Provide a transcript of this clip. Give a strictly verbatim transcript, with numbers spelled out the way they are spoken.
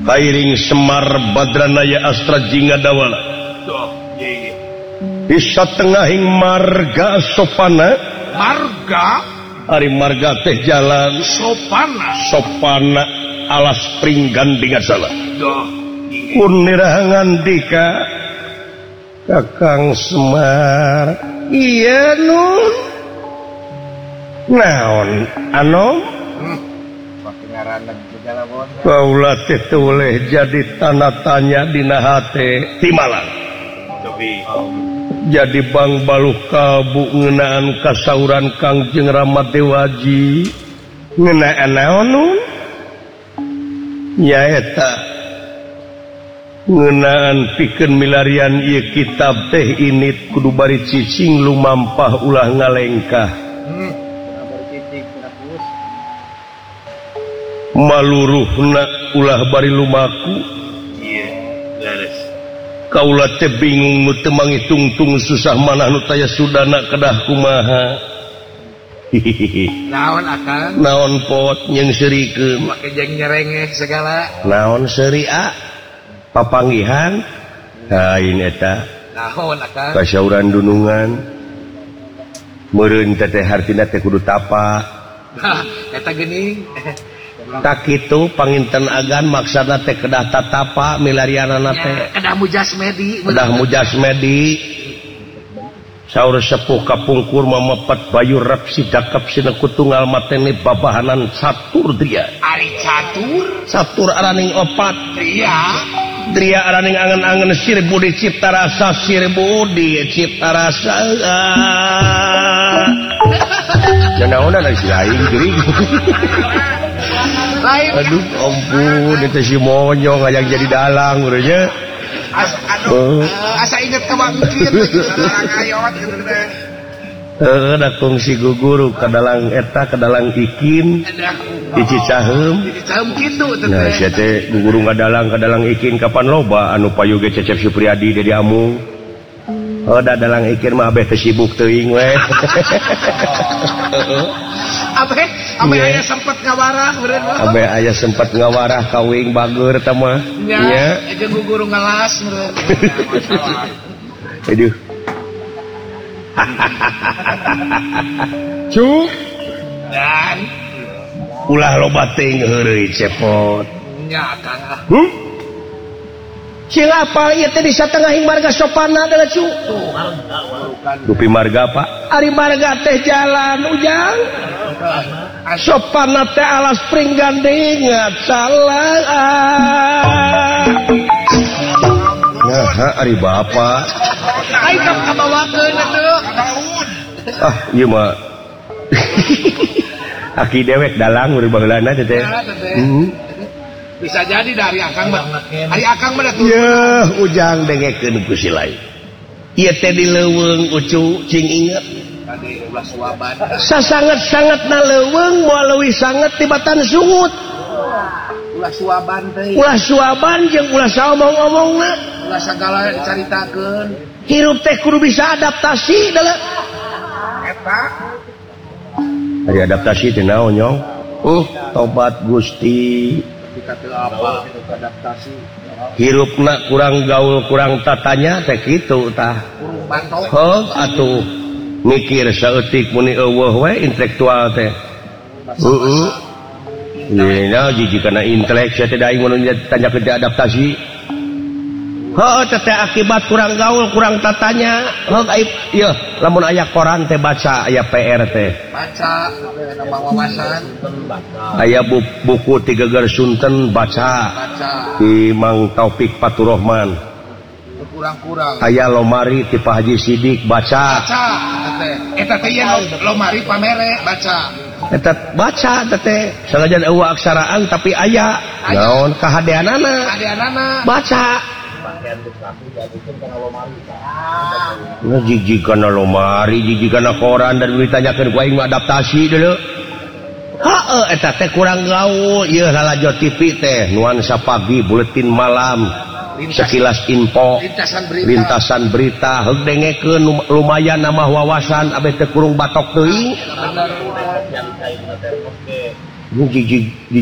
Kairing Semar Badranaya Astra Jingga Dawala bisa tengahing marga sopana marga Ari marga teh jalan sopana sopana alas pringgan dengan salah kunirahangan dika Kakang Semar iya nun naon anom kaula teh toleh jadi tanda tanya dina hate timalang jadi Bang Baluh Kalbu ngeunaan kasauran Kangjeng Rama Dewaji ngeunaan naon nun nyaeta ngeunaan pikeun milarian ieu kitab teh init kudu bari cicing lumampah ulah ngalengkah maluruhna ulah bari lumaku iya beres kaula teh bingung nu teu mangitung-tung susah manah nu taya sudana kedah kumaha naon akang naon pot yang serikeun make jeung nyerengeh segala naon seuri a papanggihan hain eta naon akang kasauran dunungan meureun teh hartina teh kudu tapa eta geuning tak kitu panginten agan maksana teh kedah tatapa milarianana teh kedah mujasmedi kedah mujasmedi saur sepuh kapungkur mamepet bayu rep sidakep sina kutunggal matene babahanan catur dria ari catur catur araning opat dria dria araning angen-angen sir budi cipta rasa sir budi cipta rasa janaona da si lain geuring aduh ampun itu si monyong yang jadi dalang urangnya aduh asa inget ka bangkit ayot gitu teh heeh da kongsi guguru ka dalang eta ka dalang ikin di Cicaheum Cicaheum kitu teh nah sia teh guguru ngadalang ka dalang ikin kapan loba anu payu ge Cecep Supriyadi Dedi Amung oh da dalang ikin mah abeh teh sibuk teuing we abeh abeh aya sempet ngawarah beureun mah abeh aya sempet ngawarah kawing bageur teh mah nya jeung guguru ngalas beureun aduh cuk dan ulah loba teuing heureuy cepot nya Kang hmm? Cing apal ieu teh di satengahing marga sopana adalah cu dupi marga Pak ari marga teh jalan ujang sopana teh alas pringgan ingat salah nah ari bapak ai ka kabawakeun atuh ah ieu mah aki dewek dalang urang baheulana teh teh bisa jadi dari akang mah hari akang mah tuh ya ujang dengekeun ku si lain ieu teh di leuweung ucu cing inget tadi ulah suaban sasanget-sangetna leuweung moal leuwih sanget tibatan sungut ulah suaban teh ulah suaban jeung ulah saomong-omongna ulah sagala dicaritakeun hirup teh kudu bisa adaptasi dalam eta ari adaptasi teh naon nyong uh tobat Gusti dikate apa adaptasi hirupna kurang gaul kurang tatanya teh kitu tah kurang bantok heuh atuh mikir saeutik muni eueuh we intelektual teh heeh Nina jiji kana intelek saya teh aing mun tanya ke adaptasi heuh teh akibat kurang gaul kurang tatanya heuh aib ieu lamun aya koran teh baca aya P R teh baca nambah wawasan aya bu, buku tiga geger Sunten baca baca di Mang Taufik Faturrahman kurang-kurang aya lomari ti Pak Haji Sidik baca baca teh eta teh yen lomari pamere baca eta baca teh sanajan eueuh aksaraan tapi aya naon kahadeanana kahadeanana baca nah jiji kana lomari jiji kana koran dan ditanyakeun ku aing adaptasi deuleu heueuh eta teh kurang gaul ieu lalajo T V teh nuansa pagi buletin malam sekilas info lintasan berita lintasan berita heug dengekeun lumayan nambah wawasan abeh teh kurung batok teuing bener jiji